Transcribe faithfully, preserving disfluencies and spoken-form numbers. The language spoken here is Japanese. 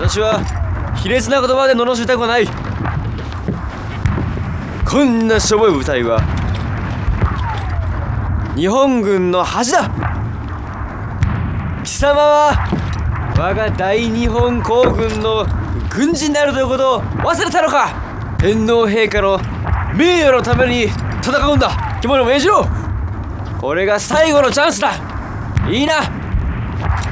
私は卑劣な言葉で罵りたくはない。こんなしょぼい部隊は日本軍の恥だ。貴様は我が大日本皇軍の軍人であるということを忘れたのか。天皇陛下の名誉のために戦うんだ。肝に銘じろ。これが最後のチャンスだ。いいな。